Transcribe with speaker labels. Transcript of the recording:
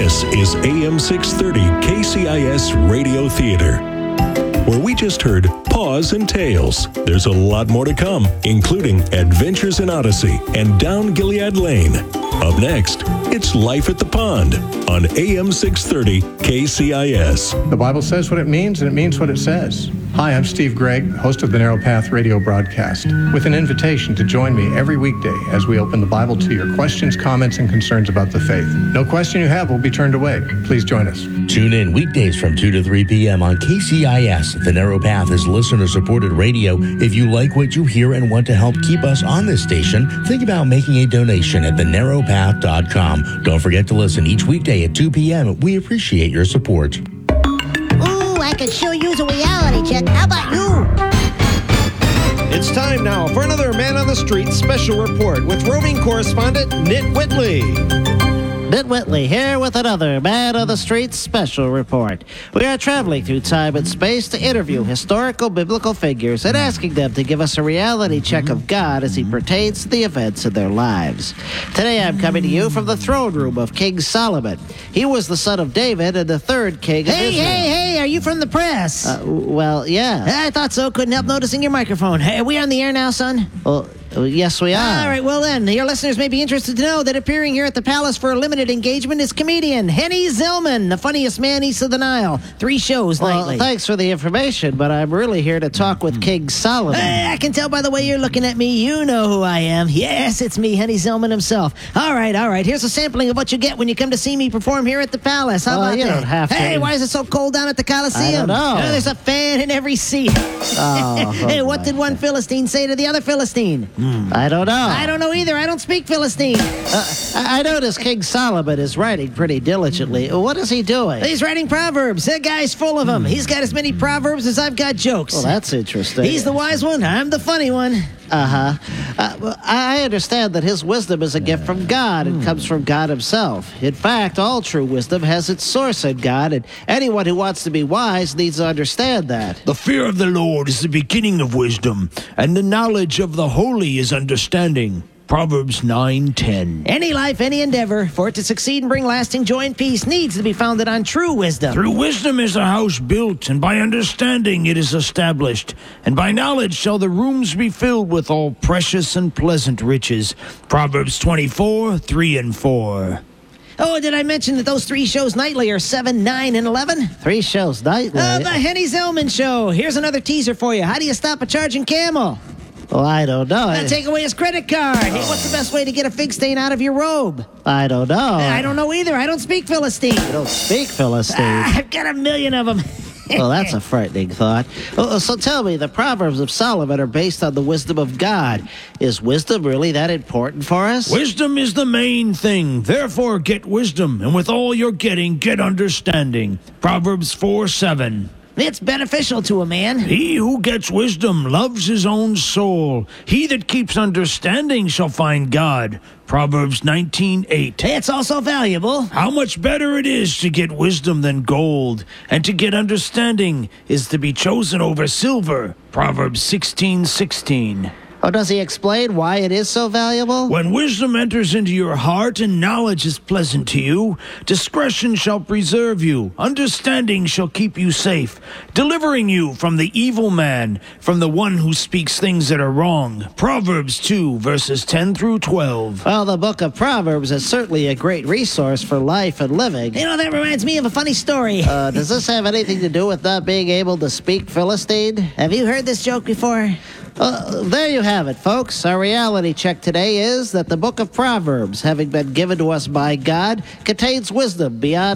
Speaker 1: This is AM 630 KCIS Radio Theater, where we just heard Paws and Tales. There's a lot more to come, including Adventures in Odyssey and Down Gilead Lane. Up next, it's Life at the Pond on AM 630 KCIS.
Speaker 2: The Bible says what it means, and it means what it says. Hi, I'm Steve Gregg, host of the Narrow Path radio broadcast, with an invitation to join me every weekday as we open the Bible to your questions, comments, and concerns about the faith. No question you have will be turned away. Please join us.
Speaker 3: Tune in weekdays from 2 to 3 p.m. on KCIS. The Narrow Path is listener-supported radio. If you like what you hear and want to help keep us on this station, think about making a donation at thenarrowpath.com. Don't forget to listen each weekday at 2 p.m. We appreciate your support.
Speaker 4: Ooh, I could sure use a reality check. How about you?
Speaker 5: It's time now for another Man on the Street special report with roving correspondent Nit Whitley.
Speaker 6: Nit Whitley here with another Man on the Street special report. We are traveling through time and space to interview historical biblical figures and asking them to give us a reality check of God as he pertains to the events in their lives. Today I'm coming to you from the throne room of King Solomon. He was the son of David and the third king of Israel.
Speaker 4: Hey, are you from the press?
Speaker 6: Well, yeah.
Speaker 4: I thought so. Couldn't help noticing your microphone. Hey, are we on the air now, son?
Speaker 6: Well, yes, we are.
Speaker 4: All right, well then, your listeners may be interested to know that appearing here at the Palace for a limited engagement is comedian Henny Zillman, the funniest man east of the Nile. 3 shows nightly.
Speaker 6: Thanks for the information, but I'm really here to talk with King Solomon.
Speaker 4: I can tell by the way you're looking at me, you know who I am. Yes, it's me, Henny Zillman himself. All right. Here's a sampling of what you get when you come to see me perform here at the Palace. How about
Speaker 6: you
Speaker 4: that?
Speaker 6: don't have to.
Speaker 4: Hey, why is it so cold down at the Coliseum?
Speaker 6: I don't know.
Speaker 4: There's a fan in every seat. Hey, what did one Philistine say to the other Philistine?
Speaker 6: I don't know.
Speaker 4: I don't know either. I don't speak Philistine.
Speaker 6: I notice King Solomon is writing pretty diligently. What is he doing?
Speaker 4: He's writing Proverbs. That guy's full of them. He's got as many Proverbs as I've got jokes.
Speaker 6: Well, that's interesting.
Speaker 4: He's the wise one. I'm the funny one.
Speaker 6: I understand that his wisdom is a gift from God and comes from God himself. In fact, all true wisdom has its source in God, and anyone who wants to be wise needs to understand that.
Speaker 7: The fear of the Lord is the beginning of wisdom, and the knowledge of the holy is understanding. Proverbs 9:10.
Speaker 4: Any life, any endeavor, for it to succeed and bring lasting joy and peace, needs to be founded on true wisdom.
Speaker 7: Through wisdom is a house built, and by understanding it is established. And by knowledge shall the rooms be filled with all precious and pleasant riches. Proverbs 24:3-4.
Speaker 4: Oh, did I mention that those 3 shows nightly are 7, 9, and 11?
Speaker 6: 3 shows nightly?
Speaker 4: The Henny Zillman Show. Here's another teaser for you. How do you stop a charging camel?
Speaker 6: Well, I don't know.
Speaker 4: Take away his credit card. Hey, what's the best way to get a fig stain out of your robe?
Speaker 6: I don't know.
Speaker 4: I don't know either. I don't speak Philistine.
Speaker 6: You don't speak Philistine?
Speaker 4: I've got a million of them.
Speaker 6: Well, that's a frightening thought. So tell me, the Proverbs of Solomon are based on the wisdom of God. Is wisdom really that important for us?
Speaker 7: Wisdom is the main thing. Therefore, get wisdom, and with all you're getting, get understanding. Proverbs 4:7.
Speaker 4: It's beneficial to a man.
Speaker 7: He who gets wisdom loves his own soul. He that keeps understanding shall find God. Proverbs 19:8.
Speaker 4: It's also valuable.
Speaker 7: How much better it is to get wisdom than gold, and to get understanding is to be chosen over silver. Proverbs 16:16.
Speaker 6: Oh, does he explain why it is so valuable?
Speaker 7: When wisdom enters into your heart and knowledge is pleasant to you, discretion shall preserve you, understanding shall keep you safe, delivering you from the evil man, from the one who speaks things that are wrong. Proverbs 2:10-12.
Speaker 6: Well, the book of Proverbs is certainly a great resource for life and living.
Speaker 4: You know, that reminds me of a funny story.
Speaker 6: Does this have anything to do with not being able to speak Philistine?
Speaker 4: Have you heard this joke before?
Speaker 6: There you have it, folks. Our reality check today is that the book of Proverbs, having been given to us by God, contains wisdom beyond